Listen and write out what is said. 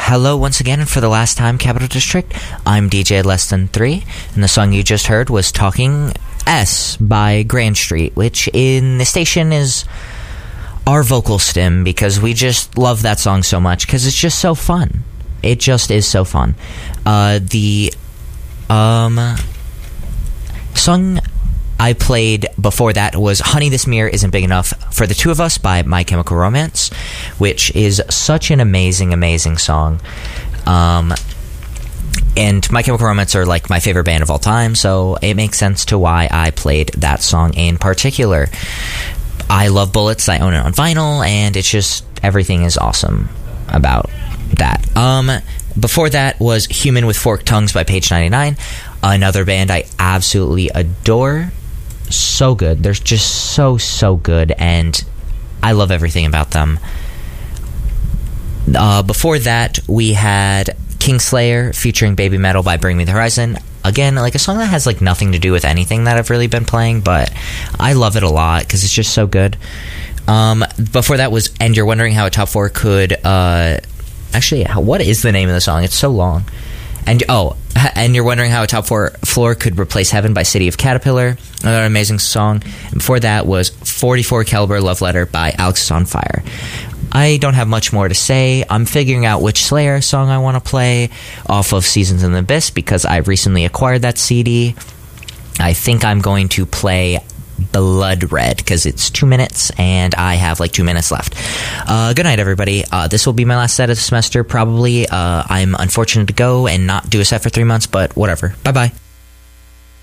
Hello once again, and for the last time, Capital District. I'm DJ Less Than 3, and the song you just heard was Talking S by Grand Street, which in the station is our vocal stim, because we just love that song so much, because it's just so fun. It just is so fun. The song I played before that was Honey, This Mirror Isn't Big Enough for the Two of Us by My Chemical Romance, which is such an amazing, amazing song. And My Chemical Romance are like my favorite band of all time, so it makes sense to why I played that song in particular. I love Bullets, I own it on vinyl, and it's just, everything is awesome about that. Before that was Human with Forked Tongues by Page 99, another band I absolutely adore. So good. They're just so good, and I love everything about them. Before that, we had Kingslayer featuring Baby Metal by Bring Me the Horizon. Again, like a song that has like nothing to do with anything that I've really been playing, but I love it a lot because it's just so good. Before that was And You're Wondering How a Top 4 could... actually, what is the name of the song? It's so long. And You're Wondering How a Top 4 Floor Could Replace Heaven by City of Caterpillar. Another amazing song. And before that was 44 Caliber Love Letter by Alex is on Fire. I don't have much more to say. I'm figuring out which Slayer song I want to play off of Seasons in the Abyss, because I recently acquired that CD. I think I'm going to play Blood Red, because it's 2 minutes and I have like 2 minutes left. Good night, everybody. This will be my last set of the semester, probably. I'm unfortunate to go and not do a set for 3 months, but whatever. Bye-bye.